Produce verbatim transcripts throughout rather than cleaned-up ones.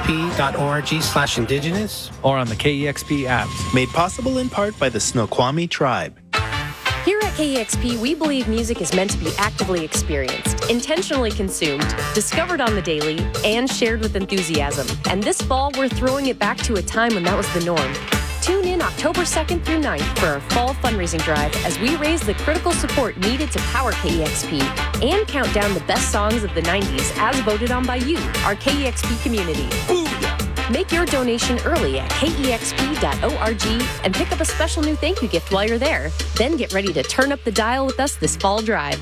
kexp.org slash indigenous. Or on the K E X P app. Made possible in part by the Snoqualmie tribe. Here at K E X P, we believe music is meant to be actively experienced, intentionally consumed, discovered on the daily, and shared with enthusiasm. And this fall, we're throwing it back to a time when that was the norm. Tune in October second through ninth for our fall fundraising drive as we raise the critical support needed to power K E X P and count down the best songs of the nineties as voted on by you, our K E X P community. Make your donation early at K E X P dot org and pick up a special new thank you gift while you're there. Then get ready to turn up the dial with us this fall drive.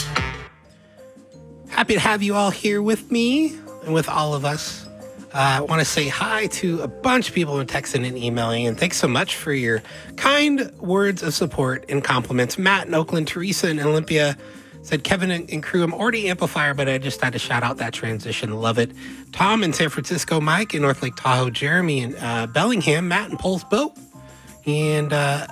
Happy to have you all here with me and with all of us. Uh, I want to say hi to a bunch of people who are texting and emailing, and thanks so much for your kind words of support and compliments. Matt in Oakland, Teresa in Olympia said, Kevin and, and crew, I'm already amplifier, but I just had to shout out that transition. Love it. Tom in San Francisco, Mike in North Lake Tahoe, Jeremy in uh, Bellingham, Matt in Poles Boat, and uh,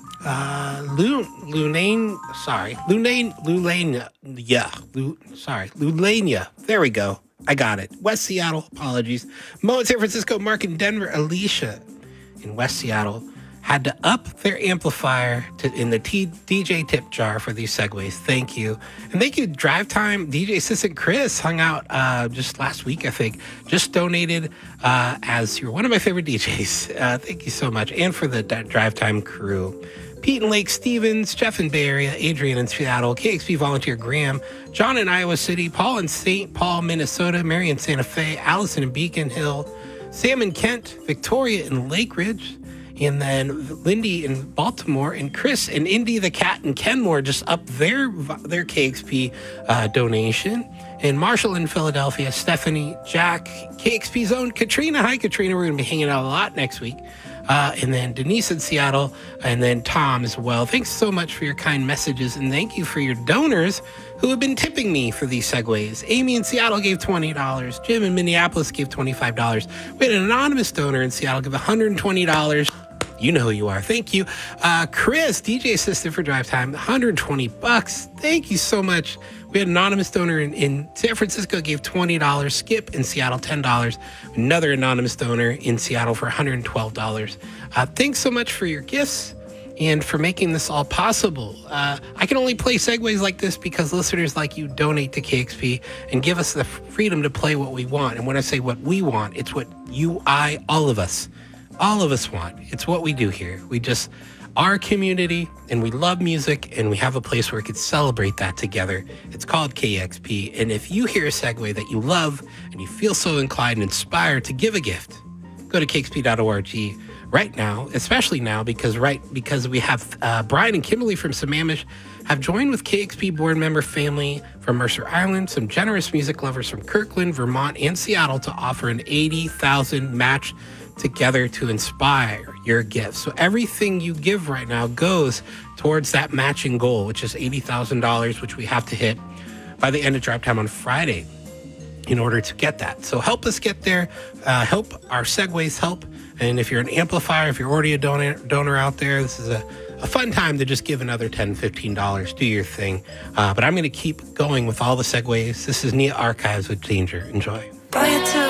uh, Lu, Lunane, sorry, Lunane, Lulania, yeah, Lu, sorry, Lulania. There we go. I got it. West Seattle, apologies. Mo in San Francisco, Mark in Denver, Alicia in West Seattle had to up their amplifier to, in the T, D J tip jar for these segues. Thank you. And thank you, Drive Time. D J Assistant Chris hung out uh, just last week, I think. Just donated uh, as you're one of my favorite D Js. Uh, thank you so much. And for the D- Drive Time crew. Pete in Lake Stevens, Jeff in Bay Area, Adrian in Seattle, K X P volunteer Graham, John in Iowa City, Paul in Saint Paul, Minnesota, Mary in Santa Fe, Allison in Beacon Hill, Sam in Kent, Victoria in Lake Ridge, and then Lindy in Baltimore, and Chris and Indy the Cat in Kenmore just up their their K X P uh, donation. And Marshall in Philadelphia, Stephanie, Jack, K X P's own Katrina. Hi, Katrina. We're going to be hanging out a lot next week. Uh, and then Denise in Seattle, and then Tom as well. Thanks so much for your kind messages, and thank you for your donors who have been tipping me for these segues. Amy in Seattle gave twenty dollars. Jim in Minneapolis gave twenty-five dollars. We had an anonymous donor in Seattle give one hundred twenty dollars. You know who you are. Thank you. Uh, Chris, D J assistant for Drive Time, one hundred twenty bucks. Thank you so much. We had an anonymous donor in, in San Francisco gave twenty dollars. Skip in Seattle, ten dollars. Another anonymous donor in Seattle for one hundred twelve dollars. Uh, thanks so much for your gifts and for making this all possible. Uh, I can only play segues like this because listeners like you donate to K X P and give us the freedom to play what we want. And when I say what we want, it's what you, I, all of us, all of us want. It's what we do here. We just... our community, and we love music, and we have a place where we can celebrate that together. It's called K X P, and if you hear a segue that you love and you feel so inclined and inspired to give a gift, go to K X P dot org right now, especially now because right because we have uh, Brian and Kimberly from Sammamish have joined with K X P board member family from Mercer Island, some generous music lovers from Kirkland, Vermont, and Seattle to offer an eighty thousand dollars match together to inspire your gifts. So everything you give right now goes towards that matching goal, which is eighty thousand dollars, which we have to hit by the end of Drive Time on Friday in order to get that. So help us get there. Uh, help our segues help. And if you're an amplifier, if you're already a donor, donor out there, this is a, a fun time to just give another ten dollars, fifteen dollars. Do your thing. Uh, but I'm going to keep going with all the segues. This is Nia Archives with Danger. Enjoy. Buy it too.